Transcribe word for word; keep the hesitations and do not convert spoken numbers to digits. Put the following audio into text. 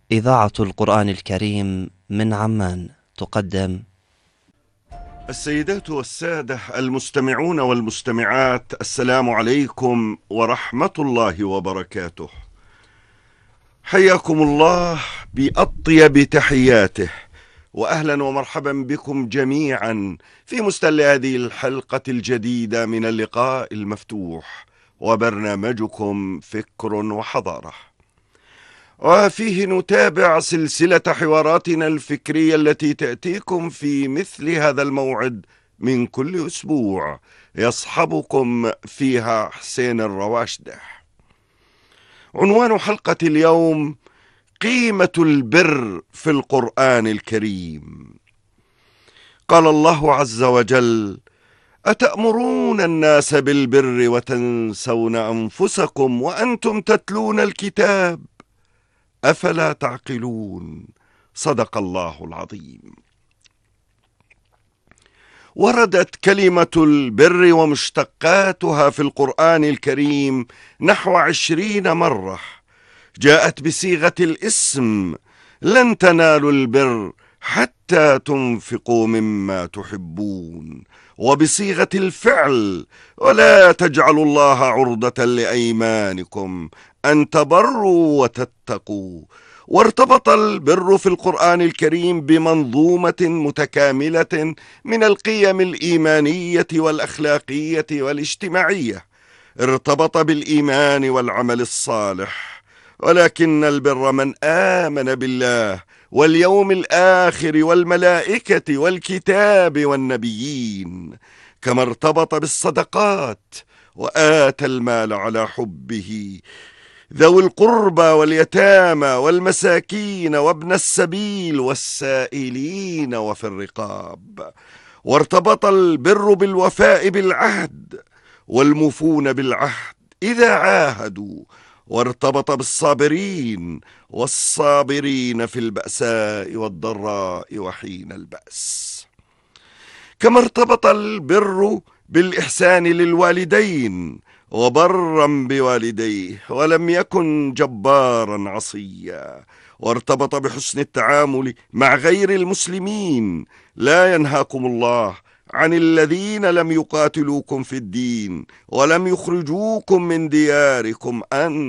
إذاعة القرآن الكريم من عمان تقدم. السيدات والسادة المستمعون والمستمعات، السلام عليكم ورحمة الله وبركاته. حياكم الله بأطيب تحياته، وأهلا ومرحبا بكم جميعا في مستل هذه الحلقة الجديدة من اللقاء المفتوح وبرنامجكم فكر وحضارة، وفيه نتابع سلسلة حواراتنا الفكرية التي تأتيكم في مثل هذا الموعد من كل أسبوع، يصحبكم فيها حسين الرواشده. عنوان حلقة اليوم: قيمة البر في القرآن الكريم. قال الله عز وجل: أتأمرون الناس بالبر وتنسون أنفسكم وأنتم تتلون الكتاب أفلا تعقلون. صدق الله العظيم. وردت كلمة البر ومشتقاتها في القرآن الكريم نحو عشرين مرة. جاءت بصيغة الاسم: لن تنالوا البر حتى تنفقوا مما تحبون، وبصيغة الفعل: ولا تجعلوا الله عرضة لأيمانكم أن تبروا وتتقوا. وارتبط البر في القرآن الكريم بمنظومة متكاملة من القيم الإيمانية والأخلاقية والاجتماعية. ارتبط بالإيمان والعمل الصالح، ولكن البر من آمن بالله واليوم الآخر والملائكة والكتاب والنبيين. كما ارتبط بالصدقات: وآتى المال على حبه ذوي القربى واليتامى والمساكين وابن السبيل والسائلين وفي الرقاب. وارتبط البر بالوفاء بالعهد والموفون بالعهد إذا عاهدوا. وارتبط بالصابرين والصابرين في البأساء والضراء وحين البأس. كما ارتبط البر بالإحسان للوالدين: وبرا بوالديه ولم يكن جبارا عصيا. وارتبط بحسن التعامل مع غير المسلمين: لا ينهاكم الله عن الذين لم يقاتلوكم في الدين ولم يخرجوكم من دياركم أن